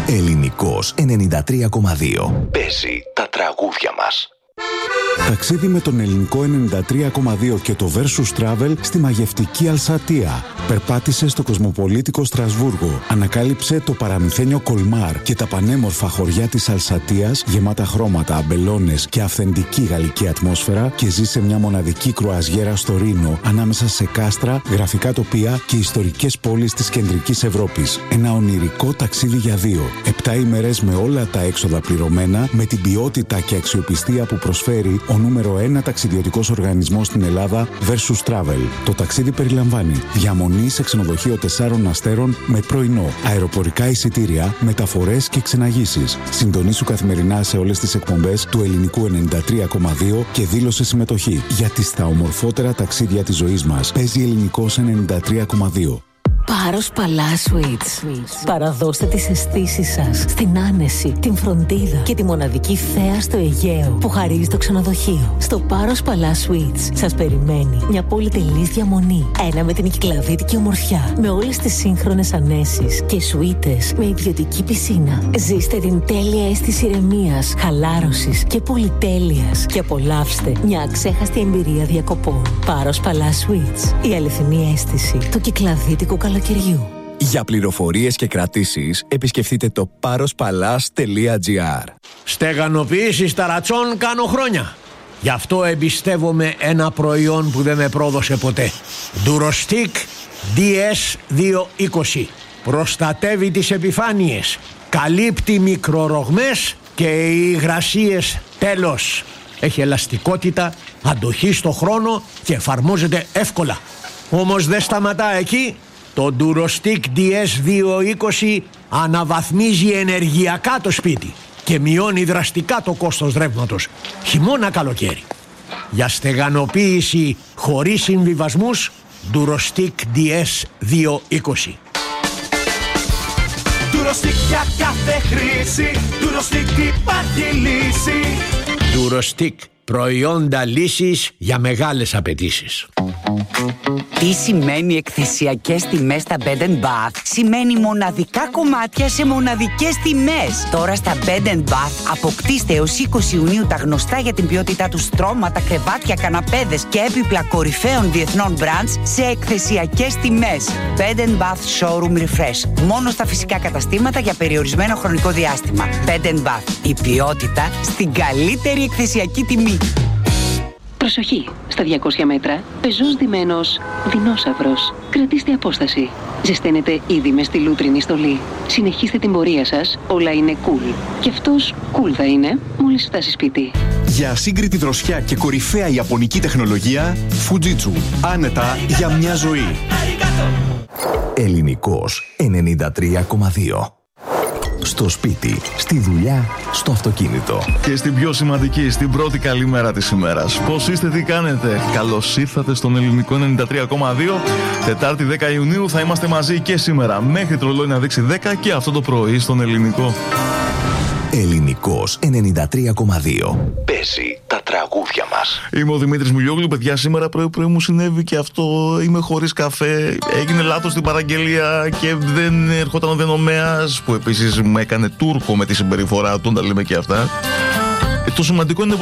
Ελληνικός 93,2. Παίζει τα τραγούδια μας. Ταξίδι με τον Ελληνικό 93,2 και το Versus Travel στη μαγευτική Αλσατία. Περπάτησε στο κοσμοπολίτικο Στρασβούργο. Ανακάλυψε το παραμυθένιο Κολμάρ και τα πανέμορφα χωριά της Αλσατίας, γεμάτα χρώματα, αμπελώνες και αυθεντική γαλλική ατμόσφαιρα, και ζήσε μια μοναδική κρουαζιέρα στο Ρήνο, ανάμεσα σε κάστρα, γραφικά τοπία και ιστορικές πόλεις της κεντρικής Ευρώπης. Ένα ονειρικό ταξίδι για δύο. 7 ημέρες με όλα τα έξοδα πληρωμένα, με την ποιότητα και αξιοπιστία που προσφέρει ο νούμερο 1 ταξιδιωτικός οργανισμός στην Ελλάδα, Versus Travel. Το ταξίδι περιλαμβάνει διαμονή σε ξενοδοχείο 4 αστέρων με πρωινό, αεροπορικά εισιτήρια, μεταφορές και ξεναγήσεις. Συντονίσου καθημερινά σε όλες τις εκπομπές του Ελληνικού 93,2 και δήλωσε συμμετοχή, γιατί στα ομορφότερα ταξίδια της ζωής μας παίζει Ελληνικός 93,2. Πάρος Παλάς Suites. Παραδώστε τις αισθήσεις σας στην άνεση, την φροντίδα και τη μοναδική θέα στο Αιγαίο που χαρίζει το ξενοδοχείο. Στο Πάρος Παλάς Suites σας περιμένει μια πολυτελής διαμονή. Ένα με την κυκλαδίτικη ομορφιά, με όλες τις σύγχρονες ανέσεις και σουίτες με ιδιωτική πισίνα. Ζήστε την τέλεια αίσθηση ηρεμίας, χαλάρωσης και πολυτέλειας και απολαύστε μια αξέχαστη εμπειρία διακοπών. Πάρος Παλάς Suites. Η αληθινή αίσθηση του κυκλαδίτικου καλοκαιριού. Για πληροφορίες και κρατήσεις, επισκεφτείτε το parospalas.gr. Στεγανοποίηση ταρατσών κάνω χρόνια. Γι' αυτό εμπιστεύομαι ένα προϊόν που δεν με πρόδωσε ποτέ. Durostic DS220. Προστατεύει τις επιφάνειες, καλύπτει μικρορογμές και υγρασίες τέλος. Έχει ελαστικότητα, αντοχή στο χρόνο και εφαρμόζεται εύκολα. Όμως δεν σταματά εκεί. Το Durostic DS220 αναβαθμίζει ενεργειακά το σπίτι και μειώνει δραστικά το κόστος ρεύματος, χειμώνα καλοκαίρι. Για στεγανοποίηση χωρίς συμβιβασμούς, Durostic DS220. Durostic για κάθε χρήση, Durostic υπάρχει λύση. Durostic, προϊόντα λύσης για μεγάλες απαιτήσεις. Τι σημαίνει εκθεσιακές τιμές στα Bed & Bath? Σημαίνει μοναδικά κομμάτια σε μοναδικές τιμές. Τώρα στα Bed & Bath αποκτήστε έως 20 Ιουνίου τα γνωστά για την ποιότητά του στρώματα, κρεβάτια, καναπέδες και έπιπλα κορυφαίων διεθνών brands σε εκθεσιακές τιμές. Bed & Bath Showroom Refresh. Μόνο στα φυσικά καταστήματα για περιορισμένο χρονικό διάστημα. Bed & Bath. Η ποιότητα στην καλύτερη εκθεσιακή τιμή. Προσοχή! Στα 200 μέτρα, πεζός ντυμένος δεινόσαυρος. Κρατήστε απόσταση. Ζεσταίνετε ήδη με στη λούτρινη στολή. Συνεχίστε την πορεία σας, όλα είναι cool. Και αυτός cool θα είναι μόλις φτάσει σπίτι. Για ασύγκριτη δροσιά και κορυφαία ιαπωνική τεχνολογία, Fujitsu. Άνετα για μια ζωή. Ελληνικός 93,2. Στο σπίτι, στη δουλειά, στο αυτοκίνητο. Και στην πιο σημαντική, στην πρώτη καλημέρα της ημέρας. Πώς είστε, τι κάνετε? Καλώς ήρθατε στον Ελληνικό 93,2. Τετάρτη 10 Ιουνίου θα είμαστε μαζί και σήμερα μέχρι τρολόι να δείξει 10 και αυτό το πρωί στον Ελληνικό. Ελληνικός 93,2. Παίζει τα τραγούδια μας. Είμαι ο Δημήτρης Μιλιόγλου. Παιδιά, σήμερα πρωί μου συνέβη και αυτό. Είμαι χωρίς καφέ. Έγινε λάθος στην παραγγελία και δεν ερχόταν ο Δενομέας, που επίσης μου έκανε Τούρκο με τη συμπεριφορά του. Τα λέμε και αυτά. Το σημαντικό είναι